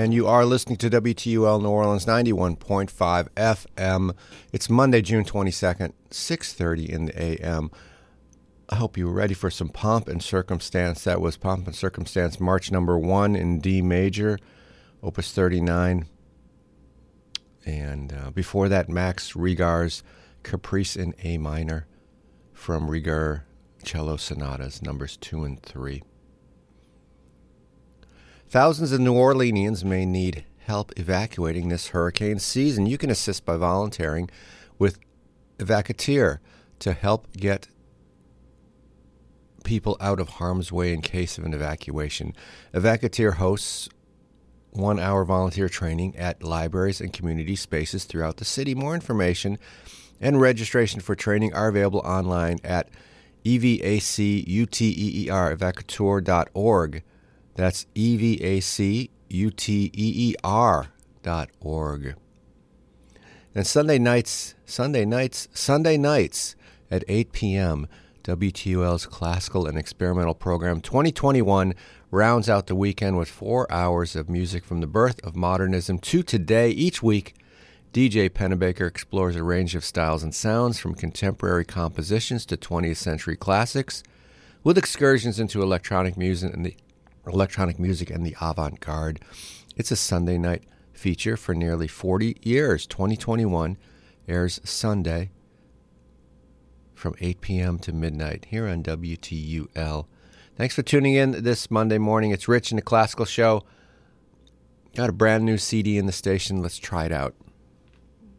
And you are listening to WTUL New Orleans 91.5 FM. It's Monday, June 22nd, 6:30 in the a.m. I hope you were ready for some Pomp and Circumstance. That was Pomp and Circumstance, March number 1 in D major, Opus 39. And before that, Max Reger's Caprice in A minor from Reger Cello Sonatas, numbers 2 and 3. Thousands of New Orleanians may need help evacuating this hurricane season. You can assist by volunteering with Evacueteer to help get people out of harm's way in case of an evacuation. Evacueteer hosts 1-hour volunteer training at libraries and community spaces throughout the city. More information and registration for training are available online at evacueteer.org. That's evacueteer.org. And Sunday nights at 8 p.m., WTUL's Classical and Experimental Program 2021 rounds out the weekend with 4 hours of music from the birth of modernism to today. Each week, DJ Pennebaker explores a range of styles and sounds from contemporary compositions to 20th century classics, with excursions into electronic music and the avant-garde. It's a Sunday night feature for nearly 40 years. 2021 airs Sunday from 8 p.m. to midnight here on WTUL. Thanks for tuning in this Monday morning. It's Rich in the Classical Show. Got a brand new CD in the station. Let's try it out.